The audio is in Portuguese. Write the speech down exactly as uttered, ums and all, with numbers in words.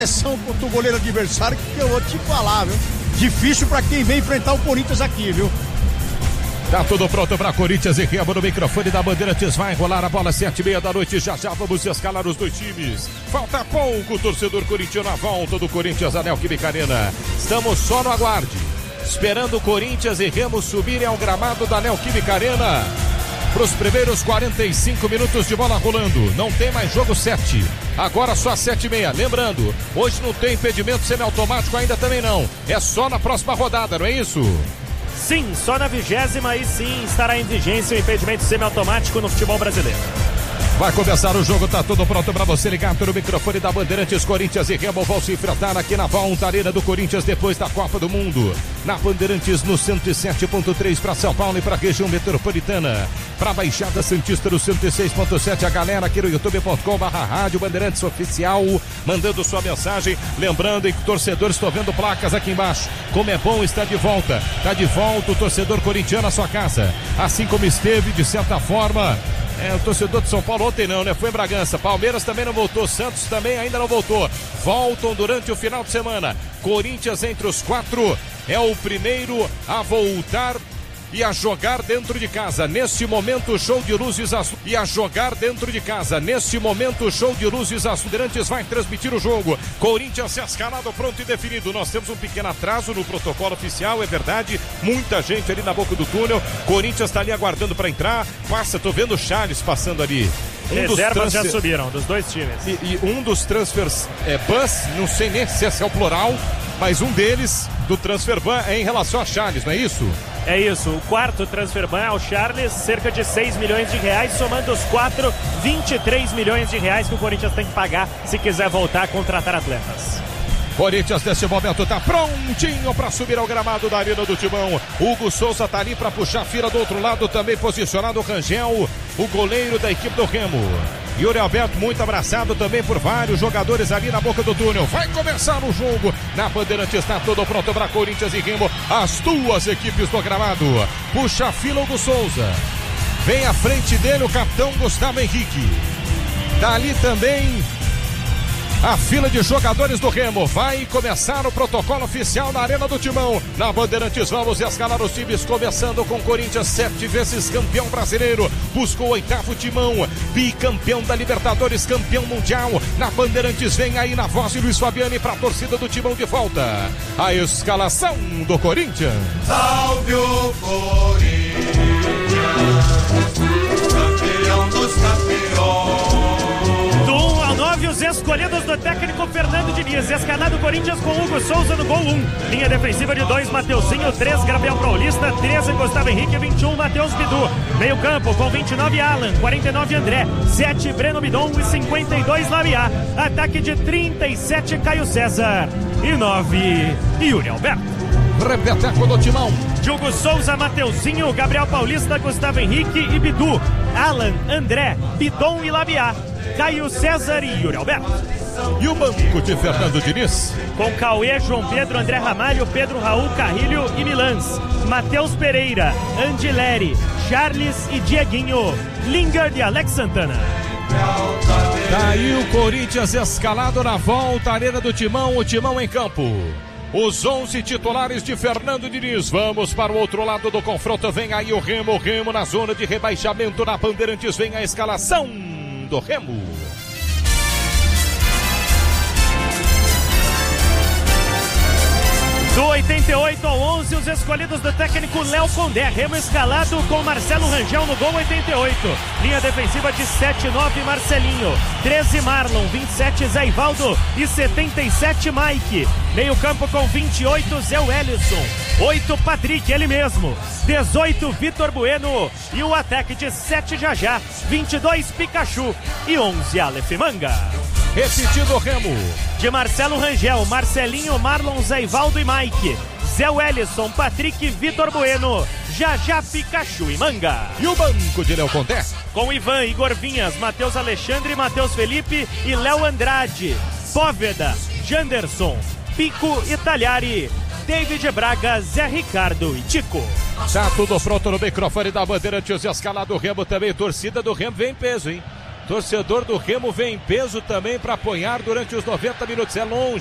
Pressão contra o goleiro adversário que eu vou te falar, viu? Difícil pra quem vem enfrentar o Corinthians aqui, viu? Tá tudo pronto para Corinthians e Remo no microfone da Bandeirantes. Vai rolar a bola sete e meia da noite. Já já vamos escalar os dois times. Falta pouco, torcedor corintiano, a volta do Corinthians à Neoquímica Arena. Estamos só no aguarde, esperando o Corinthians e Remo subirem ao gramado da Neoquímica Arena para os primeiros quarenta e cinco minutos de bola rolando. Não tem mais jogo sete. Agora só sete e meia. Lembrando, hoje não tem impedimento semiautomático ainda também não. É só na próxima rodada, não é isso? Sim, só na vigésima e sim estará em vigência o impedimento semiautomático no futebol brasileiro. Vai começar o jogo, tá tudo pronto para você ligar no microfone da Bandeirantes. Corinthians e Remo vão se enfrentar aqui na volta arena do Corinthians depois da Copa do Mundo. Na Bandeirantes no cento e sete ponto três para São Paulo e para a região metropolitana. Para a Baixada Santista no cento e seis ponto sete. A galera aqui no youtube ponto com barra rádio Bandeirantes Oficial mandando sua mensagem. Lembrando que torcedores, estou vendo placas aqui embaixo. Como é bom estar de volta. Está de volta o torcedor corintiano à sua casa. Assim como esteve, de certa forma... É, o torcedor de São Paulo ontem não, né? Foi em Bragança. Palmeiras também não voltou. Santos também ainda não voltou. Voltam durante o final de semana. Corinthians entre os quatro. É o primeiro a voltar e a jogar dentro de casa. Neste momento, show de luzes azul. E a jogar dentro de casa. Neste momento, show de luzes azul. Bandeirantes vai transmitir o jogo. Corinthians escalado, pronto e definido. Nós temos um pequeno atraso no protocolo oficial, é verdade. Muita gente ali na boca do túnel. Corinthians está ali aguardando para entrar. Passa, tô vendo o Charles passando ali. Um Reservas transfer... já subiram, dos dois times. E, e um dos transfers é bus, não sei nem se esse é o plural, mas um deles, do transfer ban, é em relação a Charles, não é isso? É isso, o quarto transfer ban é o Charles, cerca de seis milhões de reais, somando os quatro, vinte e três milhões de reais que o Corinthians tem que pagar se quiser voltar a contratar atletas. Corinthians nesse momento tá prontinho para subir ao gramado da Arena do Timão. Hugo Souza tá ali para puxar a fila do outro lado, também posicionado o Rangel, o goleiro da equipe do Remo. Yuri Alberto muito abraçado também por vários jogadores ali na boca do túnel. Vai começar o jogo. Na Bandeirantes está tudo pronto para Corinthians e Remo. As duas equipes do gramado. Puxa a fila Hugo Souza. Vem à frente dele o capitão Gustavo Henrique. Tá ali também a fila de jogadores do Remo. Vai começar o protocolo oficial na Arena do Timão. Na Bandeirantes vamos escalar os times, começando com Corinthians, sete vezes campeão brasileiro. Buscou o oitavo Timão, bicampeão da Libertadores, campeão mundial. Na Bandeirantes vem aí na voz de Luiz Fabiani para a torcida do Timão de volta. A escalação do Corinthians. Salve o Corinthians, campeão dos campeões. nove os escolhidos do técnico Fernando Diniz. Escalado Corinthians com Hugo Souza no gol um. Linha defensiva de dois, Mateuzinho. três, Gabriel Paulista. treze, Gustavo Henrique. vinte e um, Matheus Bidu. Meio campo com vinte e nove, Alan. quarenta e nove, André. sete, Breno Bidon. E cinquenta e dois, Labiá. Ataque de trinta e sete, Caio César. E nove, Yuri Alberto. Repeteco do Timão. Hugo Souza, Mateuzinho, Gabriel Paulista, Gustavo Henrique e Bidu. Alan, André, Bidon e Labiá. Caio César e Yuri Alberto. E o banco de Fernando Diniz? Com Cauê, João Pedro, André Ramalho, Pedro Raul, Carrilho e Milans. Matheus Pereira, Andileri, Charles e Dieguinho. Lingard e Alex Santana. Daí o Corinthians escalado na volta, Arena do Timão, o Timão em campo. Os onze titulares de Fernando Diniz. Vamos para o outro lado do confronto. Vem aí o Remo, Remo na zona de rebaixamento. Na Bandeirantes vem a escalação do Remo. Do oitenta e oito ao onze, os escolhidos do técnico Léo Condé. Remo escalado com Marcelo Rangel no gol, oitenta e oito. Linha defensiva de sete, nove, Marcelinho. treze, Marlon. vinte e sete, Zé Ivaldo. E setenta e sete, Mike. Meio campo com vinte e oito, Zé Wellison. oito, Patrick, ele mesmo. dezoito, Vitor Bueno. E o ataque de sete, Jajá. vinte e dois, Pikachu. E onze, Aleph Manga. Repetindo o Remo. De Marcelo Rangel, Marcelinho, Marlon, Zé Ivaldo e Mike. Zé Wellison, Patrick, Vitor Bueno, Jajá, Pikachu e Manga. E o banco de Léo Condé? Com Ivan, Igor Vinhas, Matheus Alexandre, Matheus Felipe e Léo Andrade. Póveda, Janderson, Pico e Talhari. David Braga, Zé Ricardo e Tico. Tá tudo pronto no microfone da Bandeirantes, escalado do Remo também. Torcida do Remo vem em peso, hein? Torcedor do Remo vem em peso também para apoiar durante os noventa minutos. É longe.